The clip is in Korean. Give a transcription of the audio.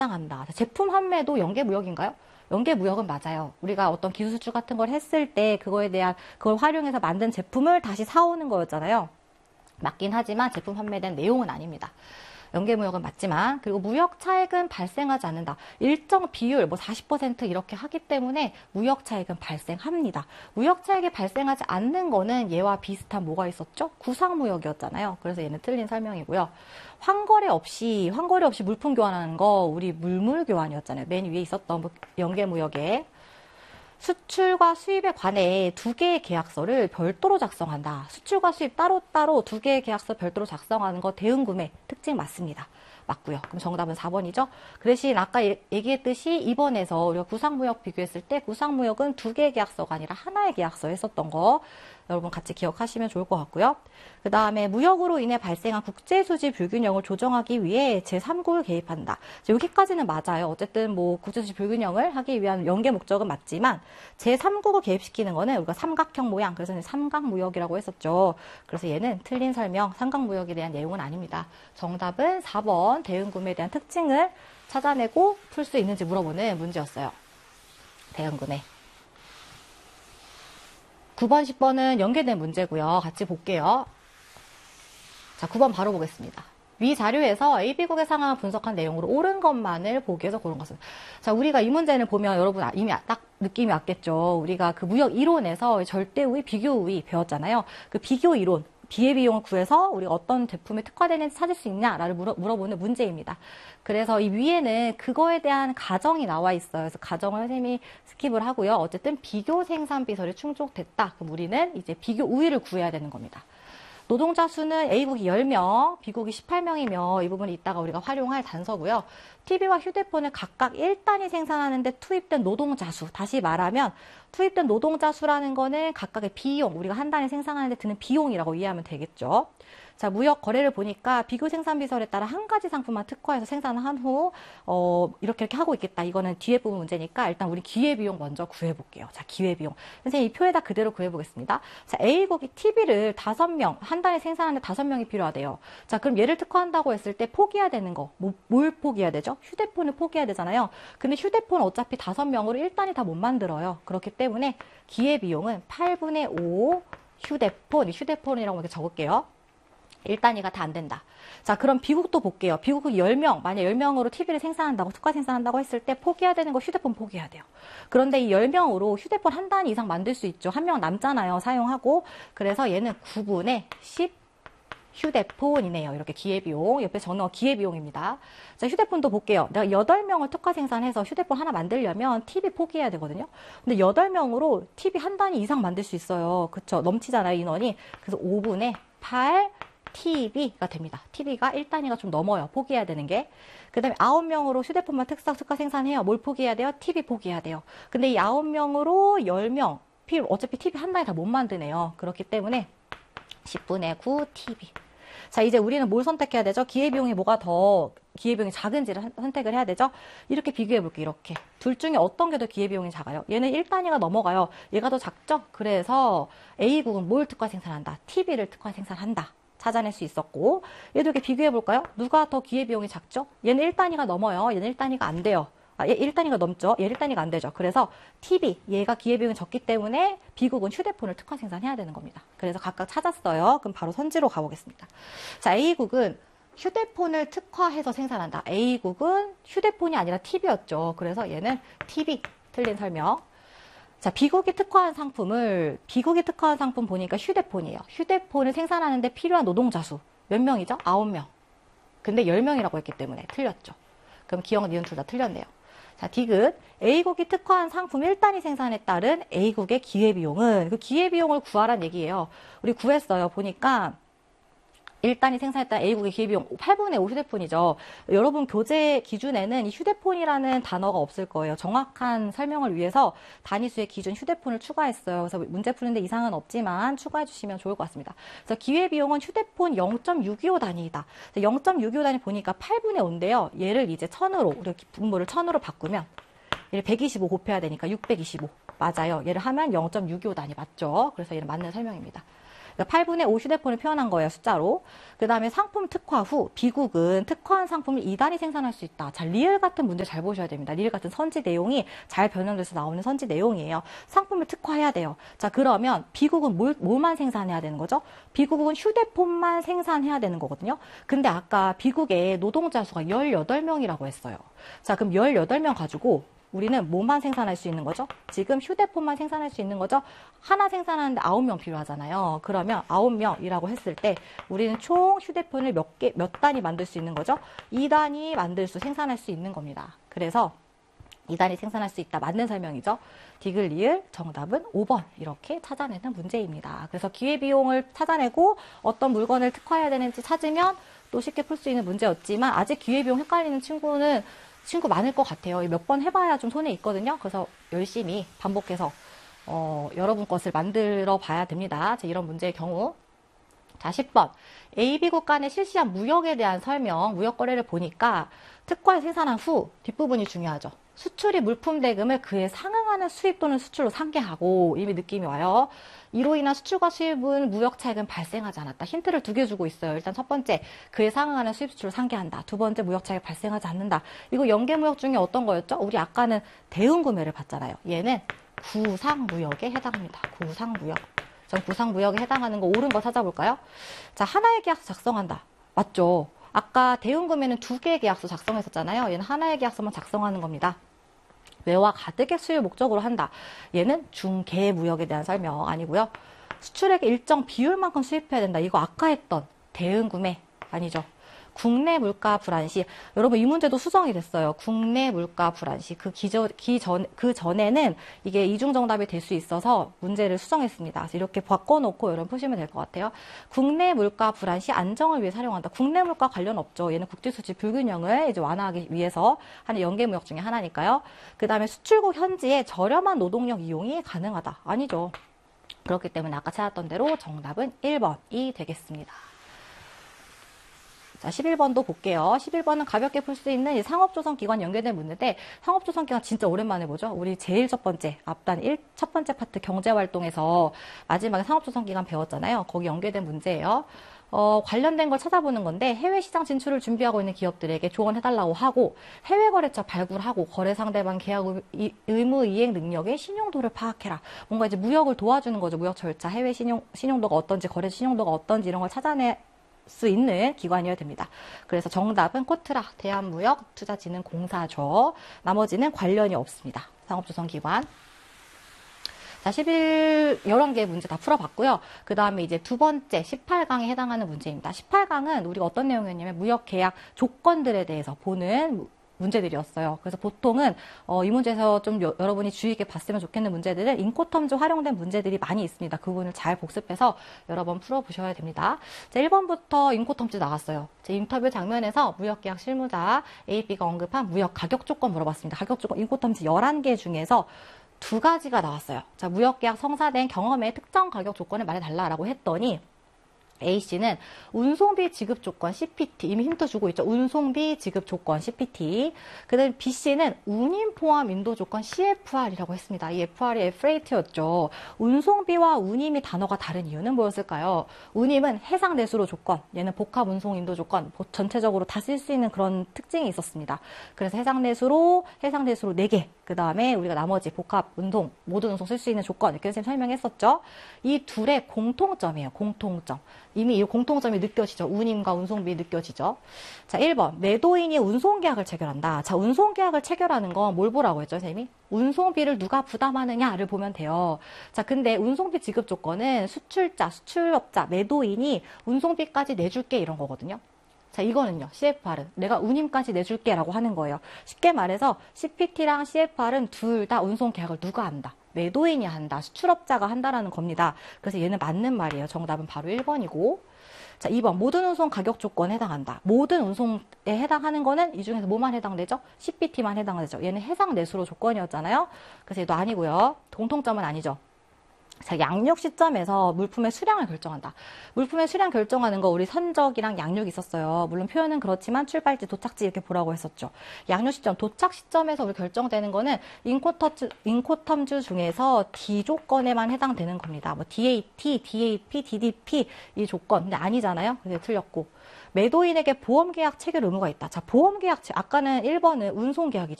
발생한다. 제품 판매도 연계무역인가요? 연계무역은 맞아요. 우리가 어떤 기술 수출 같은 걸 했을 때 그거에 대한 그걸 활용해서 만든 제품을 다시 사오는 거였잖아요. 맞긴 하지만 제품 판매에 대한 내용은 아닙니다. 연계무역은 맞지만, 그리고 무역 차익은 발생하지 않는다. 일정 비율, 뭐 40% 이렇게 하기 때문에 무역 차익은 발생합니다. 무역 차익이 발생하지 않는 거는 얘와 비슷한 뭐가 있었죠? 구상무역이었잖아요. 그래서 얘는 틀린 설명이고요. 환거래 없이 물품 교환하는 거, 우리 물물 교환이었잖아요. 맨 위에 있었던 연계무역에. 수출과 수입에 관해 두 개의 계약서를 별도로 작성한다. 수출과 수입 따로따로 두 개의 계약서 별도로 작성하는 거 대응구매 특징 맞습니다. 맞고요. 그럼 정답은 4번이죠. 그 대신 아까 얘기했듯이 2번에서 우리가 구상무역 비교했을 때 구상무역은 두 개의 계약서가 아니라 하나의 계약서에 했었던 거 여러분 같이 기억하시면 좋을 것 같고요. 그 다음에 무역으로 인해 발생한 국제수지 불균형을 조정하기 위해 제3국을 개입한다. 여기까지는 맞아요. 어쨌든 뭐 국제수지 불균형을 하기 위한 연계 목적은 맞지만 제3국을 개입시키는 거는 우리가 삼각형 모양, 그래서 삼각무역이라고 했었죠. 그래서 얘는 틀린 설명, 삼각무역에 대한 내용은 아닙니다. 정답은 4번 대응구매에 대한 특징을 찾아내고 풀 수 있는지 물어보는 문제였어요. 대응구매. 9번, 10번은 연계된 문제고요. 같이 볼게요. 자, 9번 바로 보겠습니다. 위 자료에서 AB국의 상황을 분석한 내용으로 옳은 것만을 보기 위해서 고른 것은. 자, 우리가 이 문제를 보면 여러분 이미 딱 느낌이 왔겠죠. 우리가 그 무역 이론에서 절대우위, 비교우위 배웠잖아요. 그 비교 이론. 기회비용을 구해서 우리가 어떤 제품에 특화되는지 찾을 수 있냐라를 물어보는 문제입니다. 그래서 이 위에는 그거에 대한 가정이 나와 있어요. 그래서 가정을 선생님이 스킵을 하고요. 어쨌든 비교 생산 비설이 충족됐다. 그럼 우리는 이제 비교 우위를 구해야 되는 겁니다. 노동자 수는 A국이 10명, B국이 18명이며 이 부분이 이따가 우리가 활용할 단서고요. TV와 휴대폰을 각각 1단위 생산하는데 투입된 노동자 수. 다시 말하면 투입된 노동자 수라는 거는 각각의 비용, 우리가 한 단위 생산하는데 드는 비용이라고 이해하면 되겠죠. 자, 무역 거래를 보니까 비교 생산 비설에 따라 한 가지 상품만 특화해서 생산한 후 이렇게 하고 있겠다. 이거는 뒤에 부분 문제니까 일단 우리 기회비용 먼저 구해볼게요. 자, 기회비용. 선생님 이 표에다 그대로 구해보겠습니다. 자, A국이 TV를 5명, 한 달에 생산하는데 5명이 필요하대요. 자, 그럼 얘를 특화한다고 했을 때 포기해야 되는 거. 뭘 포기해야 되죠? 휴대폰을 포기해야 되잖아요. 근데 휴대폰 어차피 5명으로 1단위 다 못 만들어요. 그렇기 때문에 기회비용은 8분의 5 휴대폰이라고 이렇게 적을게요. 1단위가 다 안 된다. 자, 그럼 B국도 볼게요. B국은 10명, 만약 10명으로 TV를 생산한다고, 특화 생산한다고 했을 때 포기해야 되는 거 휴대폰 포기해야 돼요. 그런데 이 10명으로 휴대폰 한 단위 이상 만들 수 있죠. 한 명 남잖아요, 사용하고. 그래서 얘는 9분의 10 휴대폰이네요. 이렇게 기회비용. 옆에 적는 거 기회비용입니다. 자, 휴대폰도 볼게요. 내가 8명을 특화 생산해서 휴대폰 하나 만들려면 TV 포기해야 되거든요. 근데 8명으로 TV 한 단위 이상 만들 수 있어요. 그쵸? 넘치잖아요, 인원이. 그래서 5분의 8 TV가 됩니다. TV가 1단위가 좀 넘어요. 포기해야 되는 게. 그 다음에 9명으로 휴대폰만 특화 생산해요. 뭘 포기해야 돼요? TV 포기해야 돼요. 근데 이 9명으로 10명. 어차피 TV 한 단위 다 못 만드네요. 그렇기 때문에 10분의 9 TV. 자, 이제 우리는 뭘 선택해야 되죠? 기회비용이 뭐가 더 기회비용이 작은지를 선택을 해야 되죠? 이렇게 비교해 볼게요. 이렇게. 둘 중에 어떤 게 더 기회비용이 작아요? 얘는 1단위가 넘어가요. 얘가 더 작죠? 그래서 A국은 뭘 특화 생산한다? TV를 특화 생산한다. 찾아낼 수 있었고, 얘도 이렇게 비교해 볼까요? 누가 더 기회비용이 작죠? 얘는 1단위가 넘어요. 얘는 1단위가 안 돼요. 얘 1단위가 넘죠? 얘 1단위가 안 되죠. 그래서 TV, 얘가 기회비용이 적기 때문에 B국은 휴대폰을 특화 생산해야 되는 겁니다. 그래서 각각 찾았어요. 그럼 바로 선지로 가보겠습니다. 자, A국은 휴대폰을 특화해서 생산한다. A국은 휴대폰이 아니라 TV였죠. 그래서 얘는 TV, 틀린 설명. 자, B국이 특화한 상품 보니까 휴대폰이에요. 휴대폰을 생산하는데 필요한 노동자 수. 몇 명이죠? 9명. 근데 10명이라고 했기 때문에 틀렸죠. 그럼 기억, 니은 둘 다 틀렸네요. 자, 디귿. A국이 특화한 상품 1단위 생산에 따른 A국의 기회비용은, 그 기회비용을 구하란 얘기예요. 우리 구했어요. 보니까 1단위 생산했던 A국의 기회비용 8분의 5 휴대폰이죠. 여러분 교재 기준에는 이 휴대폰이라는 단어가 없을 거예요. 정확한 설명을 위해서 단위수의 기준 휴대폰을 추가했어요. 그래서 문제 푸는데 이상은 없지만 추가해 주시면 좋을 것 같습니다. 그래서 기회비용은 휴대폰 0.625 단위이다. 0.625 단위 보니까 8분의 5인데요. 얘를 이제 1000으로, 우리 분모를 1000으로 바꾸면 얘를 125 곱해야 되니까 625. 맞아요. 얘를 하면 0.625 단위 맞죠? 그래서 얘는 맞는 설명입니다. 그러니까 8분의 5 휴대폰을 표현한 거예요, 숫자로. 그 다음에 상품 특화 후 비국은 특화한 상품을 2단위 생산할 수 있다. 자, 리을 같은 문제 잘 보셔야 됩니다. 리을 같은 선지 내용이 잘 변형돼서 나오는 선지 내용이에요. 상품을 특화해야 돼요. 자, 그러면 비국은 뭐만 생산해야 되는 거죠? 비국은 휴대폰만 생산해야 되는 거거든요. 근데 아까 비국의 노동자 수가 18명이라고 했어요. 자, 그럼 18명 가지고 우리는 뭐만 생산할 수 있는 거죠? 지금 휴대폰만 생산할 수 있는 거죠? 하나 생산하는데 9명 필요하잖아요. 그러면 9명이라고 했을 때 우리는 총 휴대폰을 몇 단위 만들 수 있는 거죠? 2단위 생산할 수 있는 겁니다. 그래서 2단위 생산할 수 있다. 맞는 설명이죠. 디귿리을 정답은 5번 이렇게 찾아내는 문제입니다. 그래서 기회비용을 찾아내고 어떤 물건을 특화해야 되는지 찾으면 또 쉽게 풀 수 있는 문제였지만 아직 기회비용 헷갈리는 친구 많을 것 같아요. 몇 번 해봐야 좀 손에 있거든요. 그래서 열심히 반복해서 여러분 것을 만들어 봐야 됩니다. 이런 문제의 경우. 자, 10번. A, B국 간의 실시한 무역에 대한 설명, 무역 거래를 보니까 특화를 생산한 후 뒷부분이 중요하죠. 수출이 물품 대금을 그에 상응하는 수입 또는 수출로 상계하고 이미 느낌이 와요. 이로 인한 수출과 수입은 무역 차익은 발생하지 않았다. 힌트를 2개 주고 있어요. 일단 첫 번째, 그에 상응하는 수입 수출을 상계한다. 두 번째, 무역 차익이 발생하지 않는다. 이거 연계무역 중에 어떤 거였죠? 우리 아까는 대응구매를 봤잖아요. 얘는 구상무역에 해당합니다. 구상무역. 전 구상무역에 해당하는 거 옳은 거 찾아볼까요? 자, 하나의 계약서 작성한다. 맞죠? 아까 대응구매는 2개의 계약서 작성했었잖아요. 얘는 하나의 계약서만 작성하는 겁니다. 외화 가득의 수입을 목적으로 한다. 얘는 중개무역에 대한 설명 아니고요. 수출액의 일정 비율만큼 수입해야 된다. 이거 아까 했던 대응구매 아니죠. 국내 물가 불안시. 여러분 이 문제도 수정이 됐어요. 국내 물가 불안시. 그 전에는 이게 이중정답이 될 수 있어서 문제를 수정했습니다. 그래서 이렇게 바꿔놓고 여러분 푸시면 될 것 같아요. 국내 물가 불안시 안정을 위해 사용한다. 국내 물가 관련 없죠. 얘는 국제수지 불균형을 이제 완화하기 위해서 하는 연계무역 중에 하나니까요. 그 다음에 수출국 현지에 저렴한 노동력 이용이 가능하다. 아니죠. 그렇기 때문에 아까 찾았던 대로 정답은 1번이 되겠습니다. 자, 11번도 볼게요. 11번은 가볍게 풀 수 있는 상업조선기관 연계된 문제인데 상업조선기관 진짜 오랜만에 보죠. 우리 제일 첫 번째 앞단 첫 번째 파트 경제활동에서 마지막에 상업조선기관 배웠잖아요. 거기 연계된 문제예요. 관련된 걸 찾아보는 건데 해외 시장 진출을 준비하고 있는 기업들에게 조언해달라고 하고 해외 거래처 발굴하고 거래 상대방 계약 의무 이행 능력의 신용도를 파악해라. 뭔가 이제 무역을 도와주는 거죠. 무역 절차, 해외 신용도가 어떤지, 거래 신용도가 어떤지 이런 걸 찾아내 수 있는 기관이어야 됩니다. 그래서 정답은 코트라 대한무역투자진흥공사죠. 나머지는 관련이 없습니다. 상업조선기관. 자, 11개 문제 다 풀어봤고요. 그 다음에 이제 두 번째 18강에 해당하는 문제입니다. 18강은 우리가 어떤 내용이었냐면 무역계약 조건들에 대해서 보는 문제들이었어요. 그래서 보통은 이 문제에서 좀 여러분이 주의 있게 봤으면 좋겠는 문제들은 인코텀즈 활용된 문제들이 많이 있습니다. 그 부분을 잘 복습해서 여러 번 풀어보셔야 됩니다. 자, 1번부터 인코텀즈 나왔어요. 제 인터뷰 장면에서 무역계약 실무자 AB가 언급한 무역 가격 조건 물어봤습니다. 가격 조건 인코텀즈 11개 중에서 2가지가 나왔어요. 자, 무역계약 성사된 경험의 특정 가격 조건을 말해달라고 했더니 A씨는 운송비 지급 조건 CPT, 이미 힌트 주고 있죠. 운송비 지급 조건 CPT. 그 다음에 B씨는 운임 포함 인도 조건 CFR이라고 했습니다. 이 FR이 F레이트였죠. 운송비와 운임이 단어가 다른 이유는 뭐였을까요? 운임은 해상 내수로 조건, 얘는 복합 운송 인도 조건, 전체적으로 다 쓸 수 있는 그런 특징이 있었습니다. 그래서 해상 내수로 4개. 그 다음에 우리가 나머지 복합 운송, 모든 운송 쓸 수 있는 조건, 이렇게 선생님 설명했었죠. 이 둘의 공통점이에요. 공통점. 이미 이 공통점이 느껴지죠. 운임과 운송비 느껴지죠. 자, 1번. 매도인이 운송계약을 체결한다. 자, 운송계약을 체결하는 건 뭘 보라고 했죠, 선생님이? 운송비를 누가 부담하느냐를 보면 돼요. 자, 근데 운송비 지급 조건은 수출자, 수출업자, 매도인이 운송비까지 내줄게 이런 거거든요. 자, 이거는요, CFR은 내가 운임까지 내줄게 라고 하는 거예요. 쉽게 말해서 CPT랑 CFR은 둘 다 운송계약을 누가 한다? 매도인이 한다. 수출업자가 한다라는 겁니다. 그래서 얘는 맞는 말이에요. 정답은 바로 1번이고. 자, 2번. 모든 운송 가격 조건에 해당한다. 모든 운송에 해당하는 거는 이 중에서 뭐만 해당되죠? CPT만 해당되죠. 얘는 해상 내수로 조건이었잖아요. 그래서 얘도 아니고요. 공통점은 아니죠. 자, 양육 시점에서 물품의 수량을 결정한다. 물품의 수량 결정하는 거 우리 선적이랑 양육이 있었어요. 물론 표현은 그렇지만 출발지, 도착지 이렇게 보라고 했었죠. 양육 시점, 도착 시점에서 우리 결정되는 거는 인코텀즈 중에서 D 조건에만 해당되는 겁니다. 뭐 DAT, DAP, DDP 이 조건. 근데 아니잖아요. 그래서 틀렸고. 매도인에게 보험계약 체결 의무가 있다. 자, 보험계약, 아까는 1번은 운송계약이죠.